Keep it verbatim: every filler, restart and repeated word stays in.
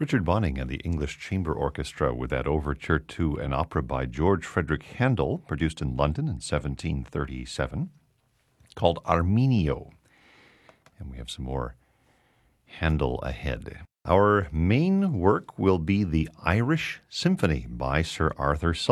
Richard Bonning and the English Chamber Orchestra with that overture to an opera by George Frederick Handel, produced in London in seventeen thirty-seven, called Arminio. And we have some more Handel ahead. Our main work will be the Irish Symphony by Sir Arthur Sullivan.